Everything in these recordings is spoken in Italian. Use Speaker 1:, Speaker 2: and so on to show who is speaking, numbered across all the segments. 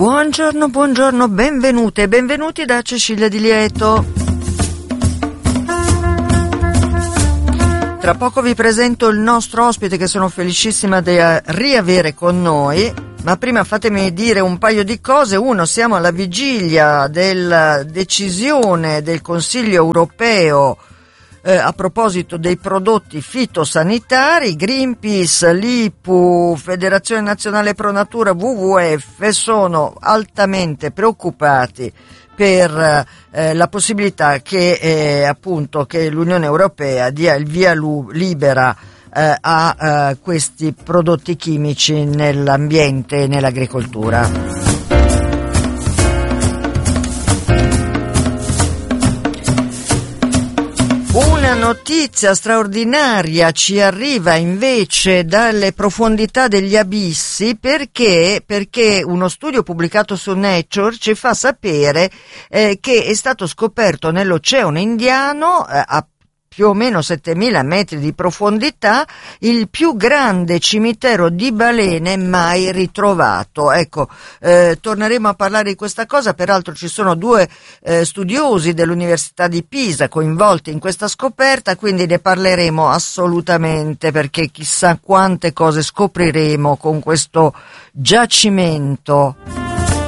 Speaker 1: Buongiorno, buongiorno, benvenute e benvenuti da Cecilia Di Lieto. Tra poco vi presento il nostro ospite che sono felicissima di riavere con noi, ma prima fatemi dire un paio di cose. Uno, siamo alla vigilia della decisione del Consiglio europeo a proposito dei prodotti fitosanitari. Greenpeace, l'IPU, Federazione Nazionale Pro Natura, WWF sono altamente preoccupati per la possibilità che appunto che l'Unione Europea dia il via libera a questi prodotti chimici nell'ambiente e nell'agricoltura. Una notizia straordinaria ci arriva invece dalle profondità degli abissi, perché uno studio pubblicato su Nature ci fa sapere che è stato scoperto nell'Oceano Indiano a più o meno 7.000 metri di profondità il più grande cimitero di balene mai ritrovato. Ecco, torneremo a parlare di questa cosa. Peraltro ci sono due studiosi dell'Università di Pisa coinvolti in questa scoperta, quindi ne parleremo assolutamente, perché chissà quante cose scopriremo con questo giacimento.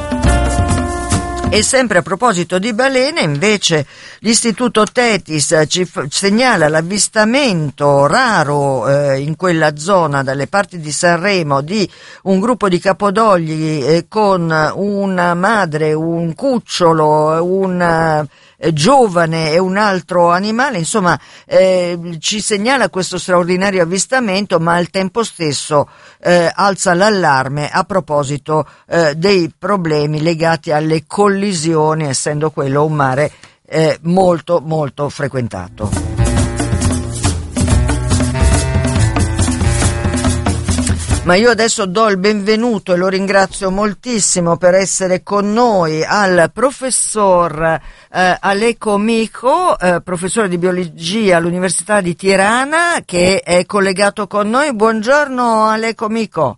Speaker 1: E sempre a proposito di balene, invece, l'Istituto Tetis ci segnala l'avvistamento raro in quella zona, dalle parti di Sanremo, di un gruppo di capodogli con una madre, un cucciolo, un giovane e un altro animale. Insomma, ci segnala questo straordinario avvistamento, ma al tempo stesso alza l'allarme a proposito dei problemi legati alle collisioni, essendo quello un mare molto molto frequentato. Ma io adesso do il benvenuto e lo ringrazio moltissimo per essere con noi al professor Aleko Miko, professore di biologia all'Università di Tirana, che è collegato con noi. Buongiorno Aleko Miko.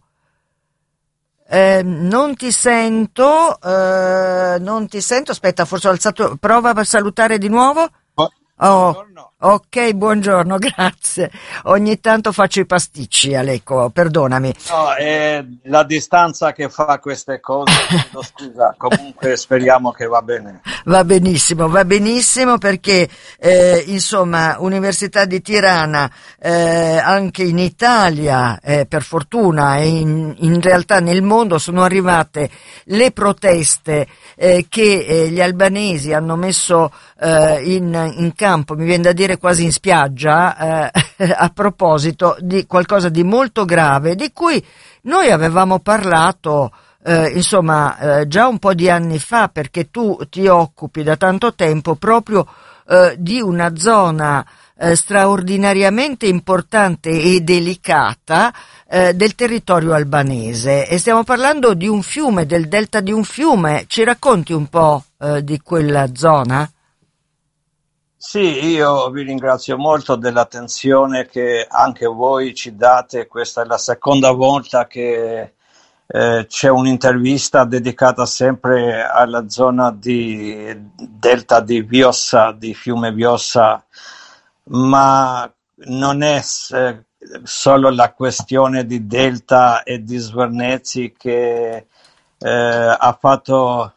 Speaker 1: Non ti sento, aspetta, forse ho alzato, prova a salutare di nuovo. Oh, ok, buongiorno, grazie. Ogni tanto faccio i pasticci, Aleko, perdonami.
Speaker 2: No, è la distanza che fa queste cose, scusa, comunque speriamo che va bene.
Speaker 1: Va benissimo perché, insomma, Università di Tirana, anche in Italia, per fortuna, e in realtà nel mondo sono arrivate le proteste che gli albanesi hanno messo in campo, mi viene da dire quasi in spiaggia, a proposito di qualcosa di molto grave, di cui noi avevamo parlato già un po' di anni fa, perché tu ti occupi da tanto tempo proprio di una zona straordinariamente importante e delicata del territorio albanese, e stiamo parlando di un fiume, del delta di un fiume. Ci racconti un po' di quella zona?
Speaker 2: Sì, io vi ringrazio molto dell'attenzione che anche voi ci date. Questa è la seconda volta che c'è un'intervista dedicata sempre alla zona di delta di Vjosa, di fiume Vjosa, ma non è solo la questione di delta e di Svernetsi che ha fatto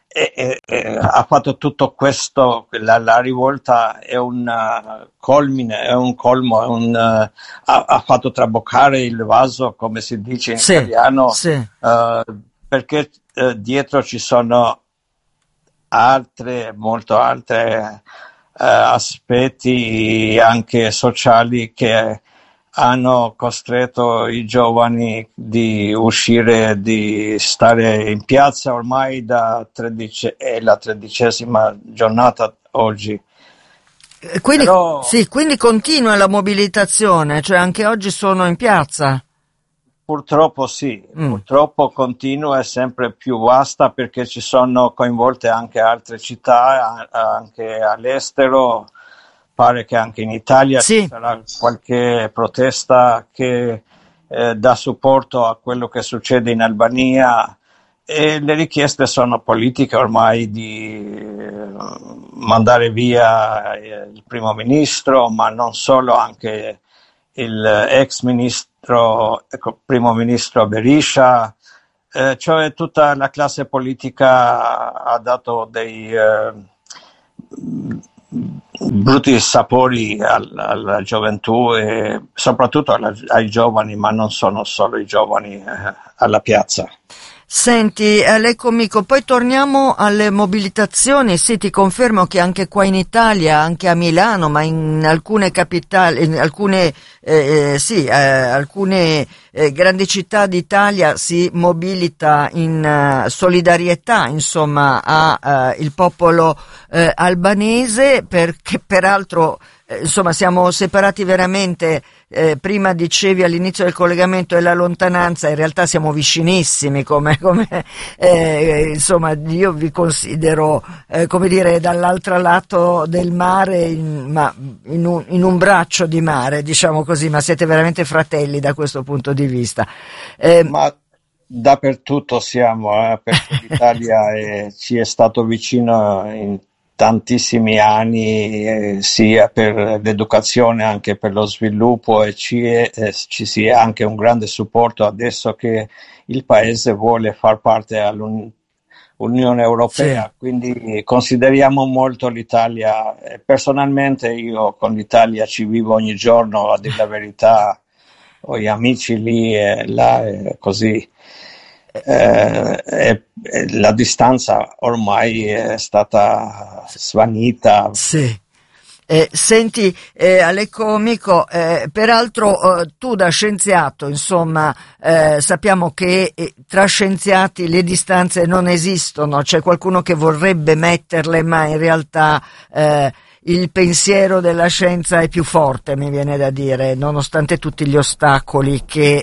Speaker 2: tutto questo. La rivolta è un colmine, è un colmo, ha fatto traboccare il vaso, come si dice in italiano, sì. Perché dietro ci sono molto altre aspetti anche sociali che hanno costretto i giovani di uscire, di stare in piazza ormai è la 13ª giornata oggi.
Speaker 1: Quindi continua la mobilitazione, cioè anche oggi sono in piazza?
Speaker 2: Purtroppo sì, purtroppo continua, è sempre più vasta perché ci sono coinvolte anche altre città, anche all'estero. Pare che anche in Italia ci sarà qualche protesta che dà supporto a quello che succede in Albania, e le richieste sono politiche ormai di mandare via il primo ministro, ma non solo, anche il ex ministro, primo ministro Berisha, cioè tutta la classe politica ha dato dei brutti sapori alla gioventù e soprattutto ai giovani, ma non sono solo i giovani alla piazza.
Speaker 1: Senti, Alecco Mico, poi torniamo alle mobilitazioni. Sì, ti confermo che anche qua in Italia, anche a Milano, ma in alcune capitali, in alcune, alcune grandi città d'Italia si mobilita in solidarietà, insomma, a il popolo albanese, perché peraltro insomma siamo separati veramente, prima dicevi all'inizio del collegamento della lontananza, in realtà siamo vicinissimi, insomma io vi considero come dire dall'altro lato del mare, in un braccio di mare, diciamo così, ma siete veramente fratelli da questo punto di vista.
Speaker 2: Ma dappertutto siamo, perché l'Italia ci è stato vicino in tantissimi anni, sia per l'educazione anche per lo sviluppo, e ci sia anche un grande supporto adesso che il paese vuole far parte dell'Unione Europea, sì. Quindi consideriamo molto l'Italia. Personalmente io con l'Italia ci vivo ogni giorno, a dire la verità, ho gli amici lì e là e così. La distanza ormai è stata svanita.
Speaker 1: Sì. Senti, Alecco Mico, peraltro tu da scienziato, insomma, sappiamo che tra scienziati le distanze non esistono, c'è qualcuno che vorrebbe metterle, ma in realtà il pensiero della scienza è più forte, mi viene da dire, nonostante tutti gli ostacoli che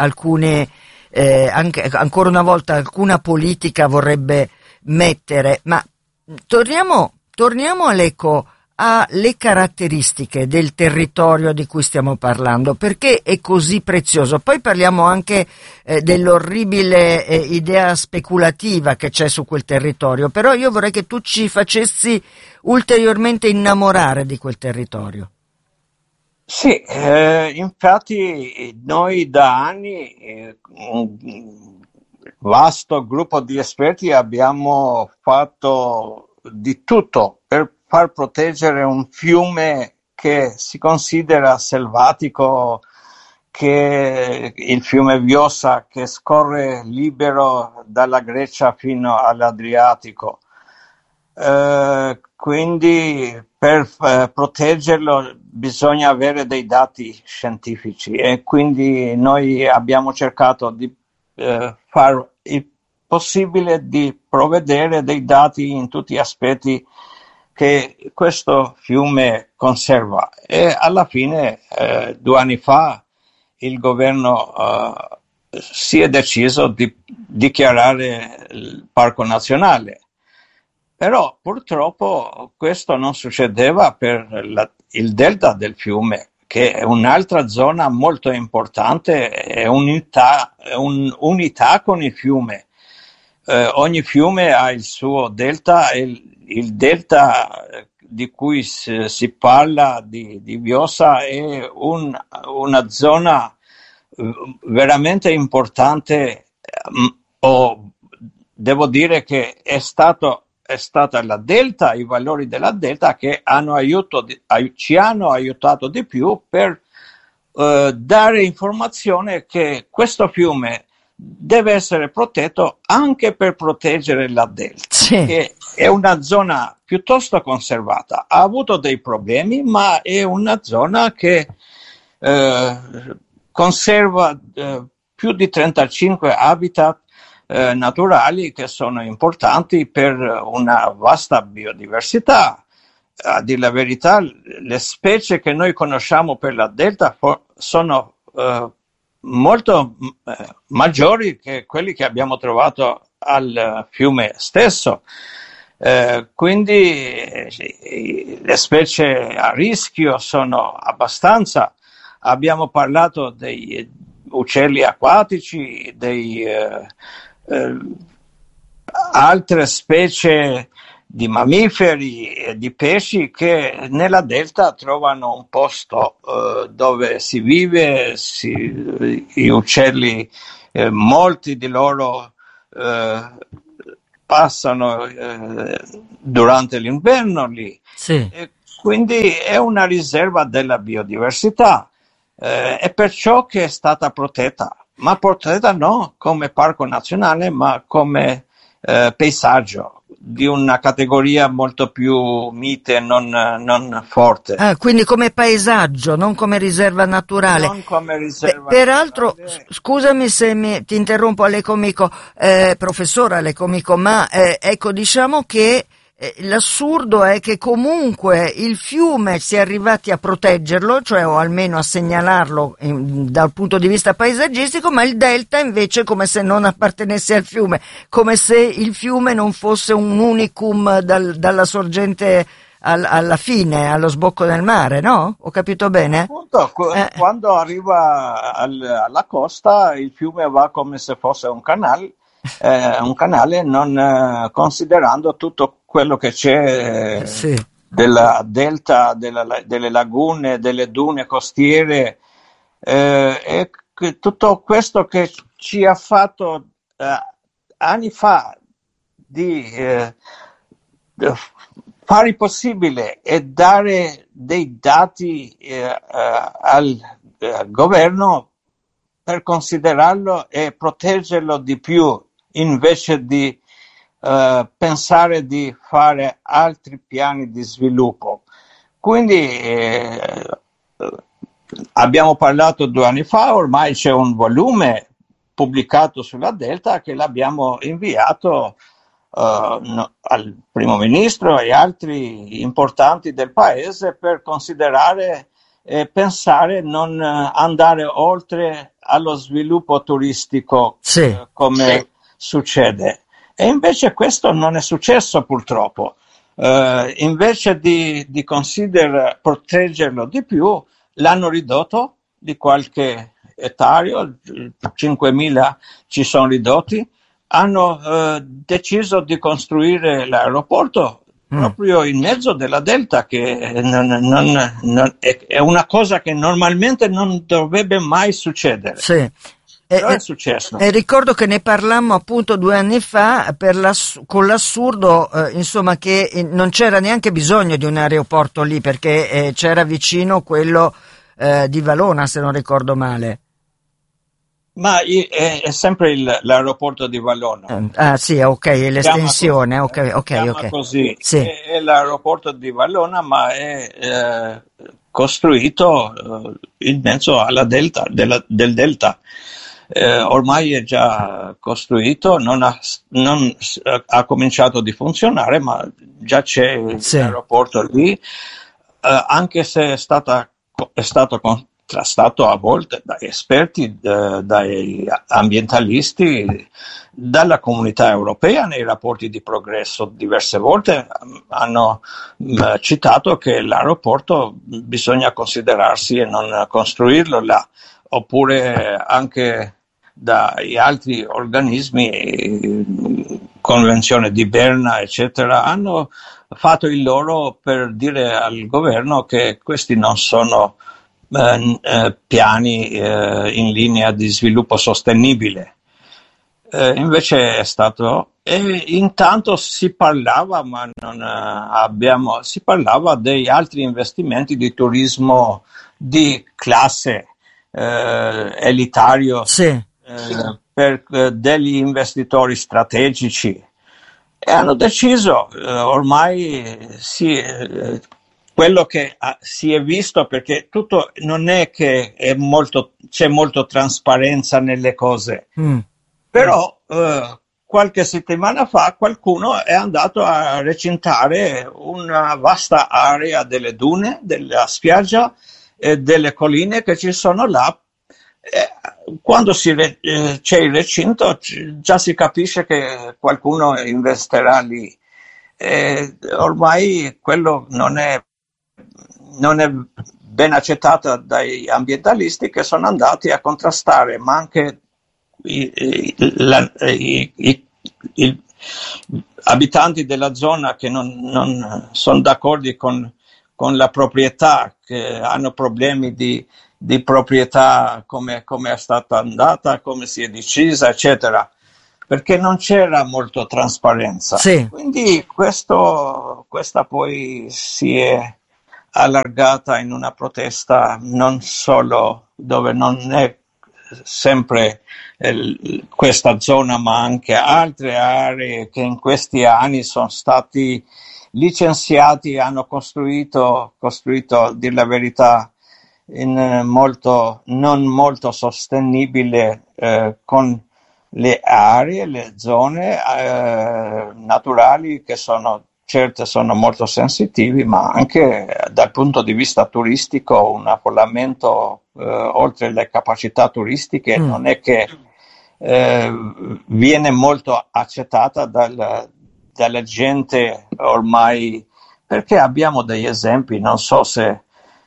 Speaker 1: anche ancora una volta alcuna politica vorrebbe mettere. Ma torniamo Alecco alle caratteristiche del territorio di cui stiamo parlando, perché è così prezioso. Poi parliamo anche dell'orribile idea speculativa che c'è su quel territorio, però io vorrei che tu ci facessi ulteriormente innamorare di quel territorio.
Speaker 2: Sì, infatti noi da anni un vasto gruppo di esperti abbiamo fatto di tutto per far proteggere un fiume che si considera selvatico, che il fiume Vjosa, che scorre libero dalla Grecia fino all'Adriatico. Quindi per proteggerlo bisogna avere dei dati scientifici, e quindi noi abbiamo cercato di fare il possibile di provvedere dei dati in tutti gli aspetti che questo fiume conserva, e alla fine 2 anni fa il governo si è deciso di dichiarare il parco nazionale. Però purtroppo questo non succedeva per il delta del fiume, che è un'altra zona molto importante, è un'unità con il fiume. Ogni fiume ha il suo delta, e il delta di cui si parla di Vjosa è una zona veramente importante. Devo dire che è stata la delta, i valori della delta che ci hanno aiutato di più per dare informazione che questo fiume deve essere protetto anche per proteggere la delta, sì. Che è una zona piuttosto conservata, ha avuto dei problemi, ma è una zona che conserva più di 35 habitat naturali che sono importanti per una vasta biodiversità. A dire la verità, le specie che noi conosciamo per la delta sono molto maggiori che quelli che abbiamo trovato al fiume stesso. Quindi le specie a rischio sono abbastanza. Abbiamo parlato dei uccelli acquatici, altre specie di mammiferi e di pesci che nella delta trovano un posto dove si vive, gli uccelli, molti di loro passano durante l'inverno lì.
Speaker 1: Sì.
Speaker 2: E quindi è una riserva della biodiversità, è perciò che è stata protetta, ma protetta non come parco nazionale, ma come paesaggio di una categoria molto più mite, non forte.
Speaker 1: Ah, quindi come paesaggio, non come riserva naturale.
Speaker 2: Non come riserva
Speaker 1: Peraltro,
Speaker 2: naturale.
Speaker 1: scusami se ti interrompo Alecomico, professore Alecomico, ma ecco, diciamo che l'assurdo è che comunque il fiume si è arrivati a proteggerlo, cioè o almeno a segnalarlo dal punto di vista paesaggistico, ma il delta invece come se non appartenesse al fiume, come se il fiume non fosse un unicum dalla sorgente alla fine, allo sbocco del mare, no? Ho capito bene?
Speaker 2: Appunto, quando arriva alla costa, il fiume va come se fosse un canale non considerando tutto quello che c'è
Speaker 1: Sì.
Speaker 2: della delta, delle lagune, delle dune costiere, e tutto questo che ci ha fatto anni fa di fare il possibile e dare dei dati al governo per considerarlo e proteggerlo di più, invece di pensare di fare altri piani di sviluppo. Quindi abbiamo parlato 2 anni fa, ormai c'è un volume pubblicato sulla Delta che l'abbiamo inviato al primo ministro e altri importanti del paese per considerare e pensare non andare oltre allo sviluppo turistico,
Speaker 1: Sì.
Speaker 2: come succede. E invece questo non è successo purtroppo. Invece di considerare proteggerlo di più, l'hanno ridotto di qualche ettario, 5.000 ci sono ridotti, hanno deciso di costruire l'aeroporto proprio in mezzo della delta, che è una cosa che normalmente non dovrebbe mai succedere.
Speaker 1: Sì.
Speaker 2: Però è successo.
Speaker 1: E ricordo che ne parlammo appunto 2 anni fa con l'assurdo, insomma, che non c'era neanche bisogno di un aeroporto lì, perché c'era vicino quello di Valona, se non ricordo male.
Speaker 2: Ma è sempre l'aeroporto di Valona.
Speaker 1: Ah sì, ok, è l'estensione, ok.
Speaker 2: Così.
Speaker 1: Sì.
Speaker 2: È l'aeroporto di Valona, ma è costruito in mezzo alla delta, del delta. Ormai è già costruito, non ha cominciato di funzionare, ma già c'è l'aeroporto lì, anche se è stato contrastato a volte dagli esperti, dagli ambientalisti, dalla comunità europea. Nei rapporti di progresso diverse volte hanno citato che l'aeroporto bisogna considerarsi e non costruirlo là, oppure anche dagli altri organismi, Convenzione di Berna, eccetera, hanno fatto il loro per dire al governo che questi non sono piani in linea di sviluppo sostenibile. Invece è stato, e intanto si parlava, ma si parlava degli altri investimenti di turismo di classe elitario,
Speaker 1: sì.
Speaker 2: Per degli investitori strategici, e hanno deciso ormai quello che si è visto, perché tutto non è che c'è molto trasparenza nelle cose, però qualche settimana fa qualcuno è andato a recintare una vasta area delle dune, della spiaggia e delle colline che ci sono là. Quando c'è il recinto già si capisce che qualcuno investirà lì. Ormai quello non è ben accettato dagli ambientalisti, che sono andati a contrastare, ma anche abitanti della zona che non sono d'accordo con la proprietà, che hanno problemi di proprietà, come è stata andata, come si è decisa, eccetera, perché non c'era molto trasparenza.
Speaker 1: Sì.
Speaker 2: Quindi questa poi si è allargata in una protesta non solo dove non è sempre questa zona, ma anche altre aree che in questi anni sono stati licenziati, hanno costruito, a dir la verità, in non molto sostenibile, con le aree, le zone naturali che certe sono molto sensitivi, ma anche dal punto di vista turistico un affollamento oltre le capacità turistiche non è che viene molto accettata dalla gente ormai, perché abbiamo degli esempi, non so se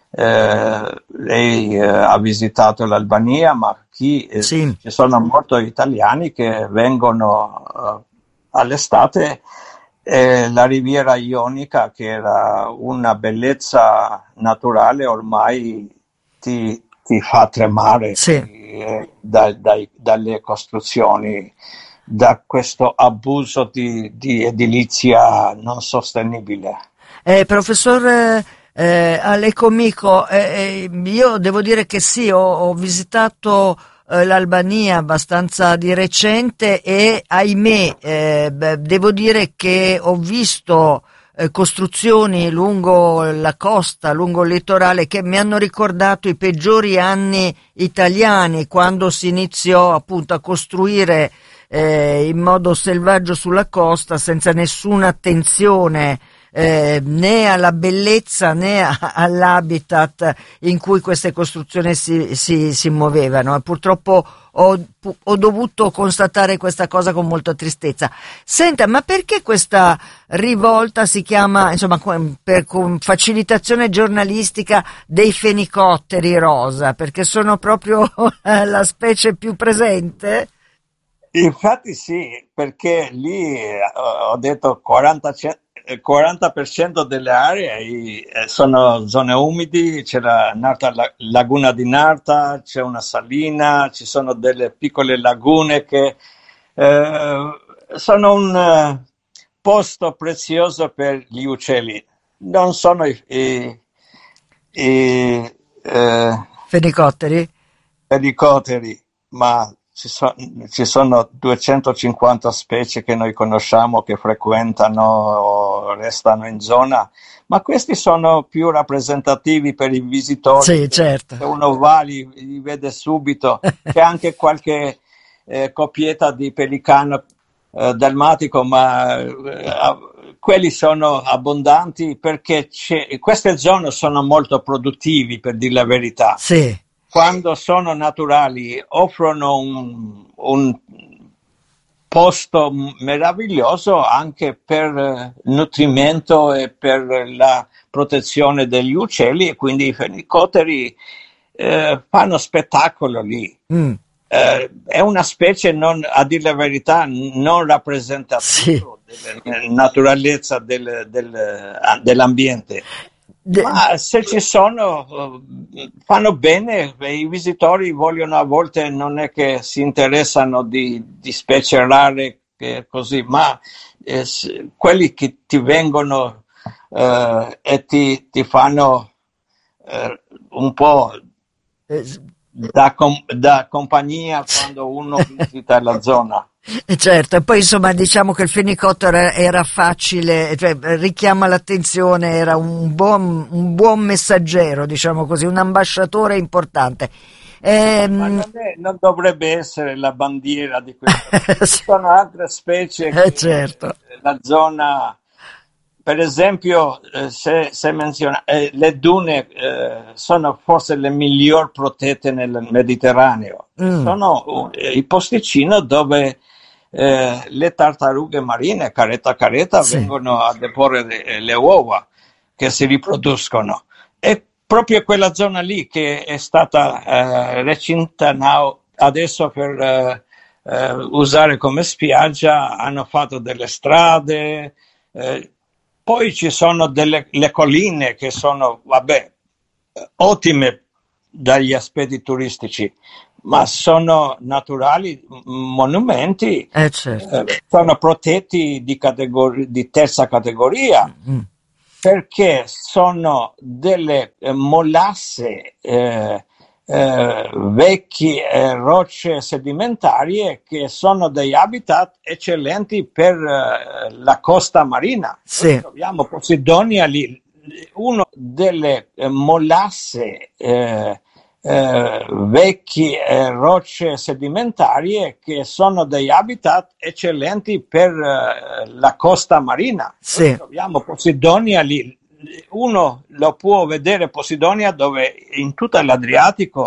Speaker 2: lei ha visitato l'Albania, ma ci sono molti italiani che vengono all'estate, la riviera ionica, che era una bellezza naturale, ormai ti fa tremare dalle costruzioni, da questo abuso di edilizia non sostenibile.
Speaker 1: Professor Alecomico, io devo dire che sì, ho visitato l'Albania abbastanza di recente e ahimè devo dire che ho visto costruzioni lungo la costa, lungo il litorale, che mi hanno ricordato i peggiori anni italiani, quando si iniziò appunto a costruire in modo selvaggio sulla costa, senza nessuna attenzione né alla bellezza né all'habitat in cui queste costruzioni si muovevano, e purtroppo ho dovuto constatare questa cosa con molta tristezza. Senta, ma perché questa rivolta si chiama, insomma, con facilitazione giornalistica, dei fenicotteri rosa? Perché sono proprio la specie più presente?
Speaker 2: Infatti sì, perché lì ho detto 40% delle aree sono zone umidi, c'è la laguna di Narta, c'è una salina, ci sono delle piccole lagune che sono un posto prezioso per gli uccelli. Non sono i
Speaker 1: fenicotteri,
Speaker 2: ma ci sono 250 specie che noi conosciamo, che frequentano o restano in zona, ma questi sono più rappresentativi per i visitori.
Speaker 1: Sì, certo.
Speaker 2: Se uno va li vede subito. C'è anche qualche coppietta di pelicano dalmatico, ma quelli sono abbondanti perché queste zone sono molto produttivi, per dire la verità.
Speaker 1: Sì.
Speaker 2: Quando sono naturali offrono un posto meraviglioso anche per nutrimento e per la protezione degli uccelli, e quindi i fenicotteri fanno spettacolo lì. È una specie, a dire la verità, non rappresentativa della naturalezza dell'ambiente. Ma se ci sono, fanno bene. I visitori vogliono, a volte non è che si interessano di specie rare, così, ma quelli che ti vengono e ti fanno un po' da compagnia quando uno visita la zona.
Speaker 1: Certo, e poi insomma diciamo che il fenicottero era facile, cioè richiama l'attenzione, era un buon messaggero, diciamo così, un ambasciatore importante.
Speaker 2: Ma non dovrebbe essere la bandiera di questo. Ci sono altre specie che
Speaker 1: certo.
Speaker 2: La zona, per esempio, se menziona, le dune sono forse le miglior protette nel Mediterraneo. Sono i posticino dove le tartarughe marine, caretta vengono a deporre le uova che si riproducono. È proprio quella zona lì che è stata recinta adesso per usare come spiaggia, hanno fatto delle strade, poi ci sono le colline che sono, vabbè, ottime dagli aspetti turistici, ma sono naturali monumenti,
Speaker 1: Certo.
Speaker 2: sono protetti di terza categoria
Speaker 1: Mm.
Speaker 2: perché sono delle molasse, vecchie rocce sedimentarie che sono degli habitat eccellenti per la costa marina.
Speaker 1: Sì.
Speaker 2: Noi troviamo Posidonia lì, uno delle molasse, vecchie rocce sedimentarie che sono degli habitat eccellenti per la costa marina.
Speaker 1: Sì.
Speaker 2: Noi troviamo Posidonia lì, uno lo può vedere Posidonia dove in tutto l'Adriatico